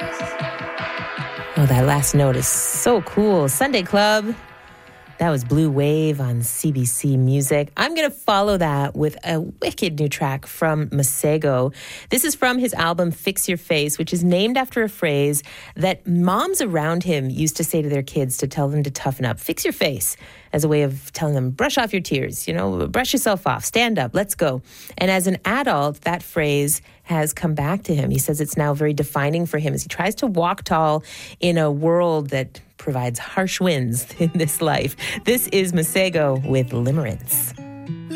Oh, that last note is so cool. Sunday Club. That was Blue Wave on CBC Music. I'm going to follow that with a wicked new track from Masego. This is from his album Fix Your Face, which is named after a phrase that moms around him used to say to their kids to tell them to toughen up. Fix your face, as a way of telling them, brush off your tears, brush yourself off, stand up, let's go. And as an adult, that phrase has come back to him. He says it's now very defining for him as he tries to walk tall in a world that provides harsh winds in this life. This is Masego with Limerence.